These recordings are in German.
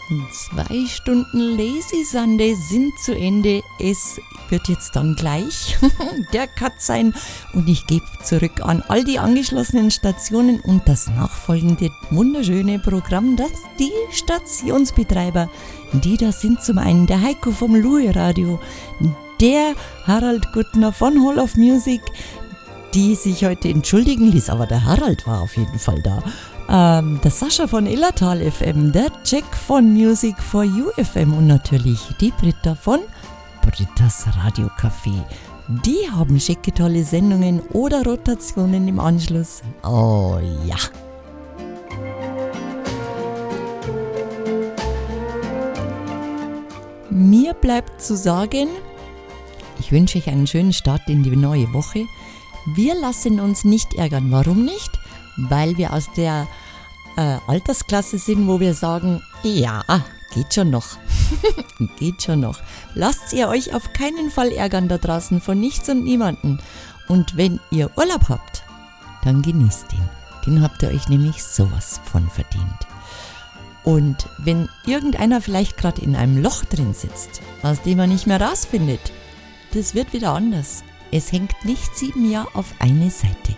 2 Stunden Lazy Sunday sind zu Ende. Es wird jetzt dann gleich der Cut sein und ich gebe zurück an all die angeschlossenen Stationen und das nachfolgende wunderschöne Programm, das die Stationsbetreiber, die das sind zum einen der Heiko vom Louis Radio, der Harald Guttner von Hall of Music, die sich heute entschuldigen ließ, aber der Harald war auf jeden Fall da. Der Sascha von Illertal FM, der Jack von Music for You FM und natürlich die Britta von Brittas Radio Café. Die haben schicke tolle Sendungen oder Rotationen im Anschluss. Oh ja! Mir bleibt zu sagen, ich wünsche euch einen schönen Start in die neue Woche. Wir lassen uns nicht ärgern. Warum nicht? Weil wir aus der Altersklasse sind, wo wir sagen, ja, geht schon noch. Geht schon noch. Lasst ihr euch auf keinen Fall ärgern da draußen von nichts und niemanden. Und wenn ihr Urlaub habt, dann genießt ihn. Den habt ihr euch nämlich sowas von verdient. Und wenn irgendeiner vielleicht gerade in einem Loch drin sitzt, aus dem er nicht mehr rausfindet, das wird wieder anders. Es hängt nicht 7 Jahre auf eine Seite.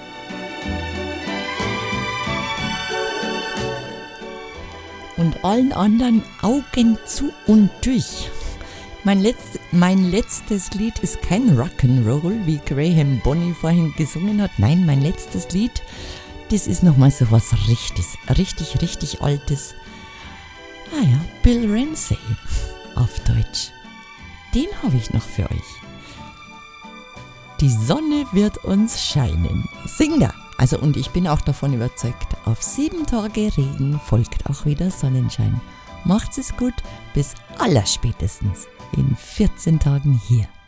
Und allen anderen Augen zu und durch. Mein letztes Lied ist kein Rock'n'Roll, wie Graham Bonny vorhin gesungen hat. Nein, mein letztes Lied, das ist nochmal so was richtig Altes. Ah ja, Bill Ramsey auf Deutsch. Den habe ich noch für euch. Die Sonne wird uns scheinen. Singt er. Also und ich bin auch davon überzeugt, auf 7 Tage Regen folgt auch wieder Sonnenschein. Macht's es gut, bis allerspätestens in 14 Tagen hier.